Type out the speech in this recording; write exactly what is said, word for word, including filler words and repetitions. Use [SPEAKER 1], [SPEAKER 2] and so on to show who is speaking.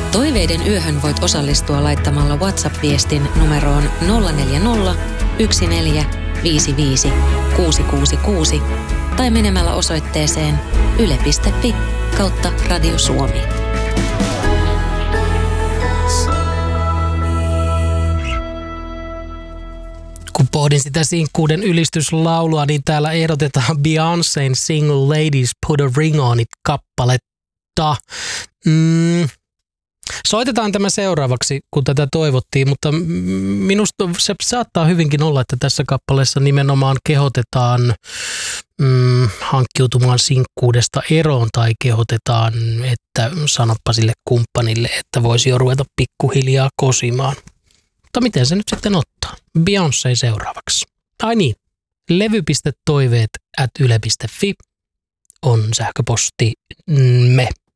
[SPEAKER 1] Toiveiden yöhön voit osallistua laittamalla WhatsApp-viestin numeroon nolla neljä nolla, yksi neljä, viisi viisi, kuusi kuusi kuusi tai menemällä osoitteeseen yle piste fi kautta Radio Suomi.
[SPEAKER 2] Kun pohdin sitä sinkkuuden ylistyslaulua, niin täällä ehdotetaan Beyoncén Single Ladies Put a Ring on It-kappaletta. Mm. Soitetaan tämä seuraavaksi, kun tätä toivottiin, mutta minusta se saattaa hyvinkin olla, että tässä kappaleessa nimenomaan kehotetaan mm, hankkiutumaan sinkkuudesta eroon tai kehotetaan, että sanoppa sille kumppanille, että voisi jo ruveta pikkuhiljaa kosimaan. Mutta miten se nyt sitten ottaa? Beyoncé seuraavaksi. Ai niin, levy piste toiveet ät yle piste fi on sähköpostimme.